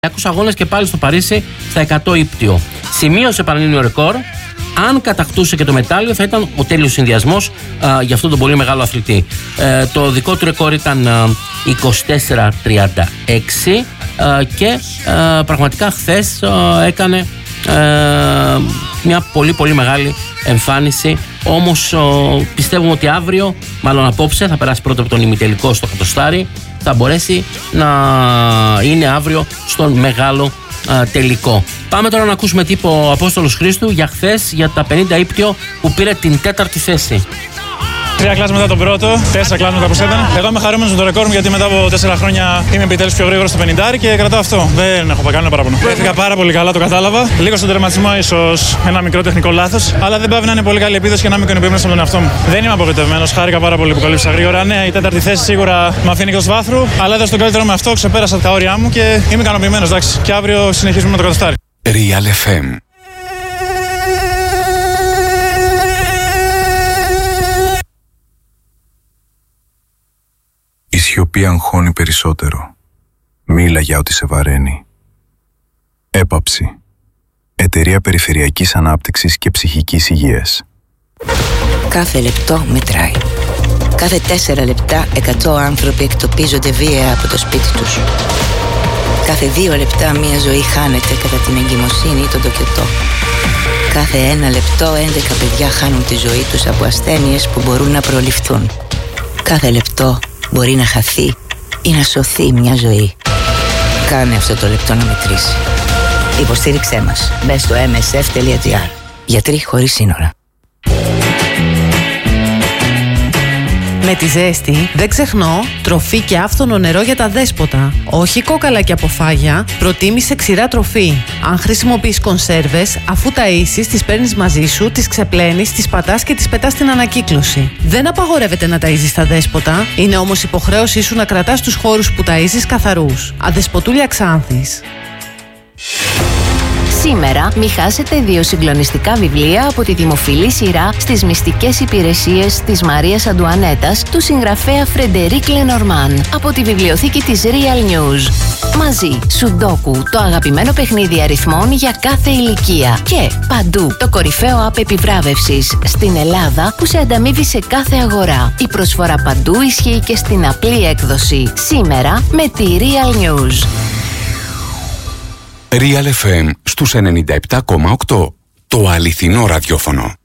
αγώνες και πάλι στο Παρίσι στα 100 ύπτιο. Σημείωσε πανελλήνιο ρεκόρ. Αν κατακτούσε και το μετάλλιο, θα ήταν ο τέλειος συνδυασμός για αυτόν τον πολύ μεγάλο αθλητή. Το δικό του ρεκόρ ήταν 24-36 και πραγματικά χθες έκανε μια πολύ πολύ μεγάλη εμφάνιση. Όμως πιστεύουμε ότι αύριο, μάλλον απόψε, θα περάσει πρώτα από τον ημιτελικό στο κατοστάρι. Θα μπορέσει να είναι αύριο στον μεγάλο τελικό. Πάμε τώρα να ακούσουμε τι είπε ο Απόστολος Χρήστου για χθες, για τα 50 ύπτιο που πήρε την 4η θέση. 3 κλάσ μετά τον πρώτο, 4 κλάσ μετά που ήταν. Εγώ είμαι χαρούμενος με το ρεκόρ μου γιατί μετά από 4 χρόνια είμαι επιτέλους πιο γρήγορο στο 50 και κρατάω αυτό. Δεν έχω κανένα παράπονο. Βρέθηκα πάρα πολύ καλά, το κατάλαβα. Λίγο στον τερματισμό, ίσως ένα μικρό τεχνικό λάθος. Αλλά δεν πάβει να είναι πολύ καλή επίδοση και να είμαι ικανοποιημένος με τον εαυτό μου. Δεν είμαι απογοητευμένος. Χάρηκα πάρα πολύ που καλύψα γρήγορα. Ναι, η 4η θέση σίγουρα με αφήνει εκτός βάθρου. Αλλά έδωσα τον καλύτερο με αυτό, ξεπέρασα τα όρια μου και είμαι ικανοποιημένος. Εντάξει. Και αύριο συνεχίζουμε με το κατοστάρι. Real FM. Η σιωπή αγχώνει περισσότερο. Μίλα για ό,τι σε βαραίνει. Έπαψη. Εταιρεία Περιφερειακής Ανάπτυξης και Ψυχικής Υγείας. Κάθε λεπτό μετράει. Κάθε 4 λεπτά 100 άνθρωποι εκτοπίζονται βία από το σπίτι τους. Κάθε 2 λεπτά μία ζωή χάνεται κατά την εγκυμοσύνη ή τον τοκετό. Κάθε 1 λεπτό 11 παιδιά χάνουν τη ζωή τους από ασθένειες που μπορούν να προληφθούν. Κάθε λεπτό μπορεί να χαθεί ή να σωθεί μια ζωή. Κάνε αυτό το λεπτό να μετρήσει. Υποστήριξέ μας. Μπες στο msf.gr. Γιατροί χωρίς σύνορα. Με τη ζέστη, δεν ξεχνώ, τροφή και άφθονο νερό για τα δέσποτα. Όχι κόκαλα και αποφάγια, προτίμησε ξηρά τροφή. Αν χρησιμοποιείς κονσέρβες, αφού ταΐσεις, τις παίρνεις μαζί σου, τις ξεπλένεις, τις πατάς και τις πετάς στην ανακύκλωση. Δεν απαγορεύεται να ταΐζεις τα δέσποτα, είναι όμως υποχρέωσή σου να κρατάς τους χώρους που ταΐζεις καθαρούς. Αδεσποτούλια Ξάνθης. Σήμερα μη χάσετε 2 συγκλονιστικά βιβλία από τη δημοφιλή σειρά στις μυστικές υπηρεσίες της Μαρίας Αντουανέτας του συγγραφέα Φρεντερίκ Λενορμάν από τη βιβλιοθήκη της Real News. Μαζί, Σουντόκου, το αγαπημένο παιχνίδι αριθμών για κάθε ηλικία. Και Παντού, το κορυφαίο app επιβράβευσης στην Ελλάδα που σε ανταμείβει σε κάθε αγορά. Η προσφορά Παντού ισχύει και στην απλή έκδοση. Σήμερα με τη Real News. Real FM στους 97,8. Το αληθινό ραδιόφωνο.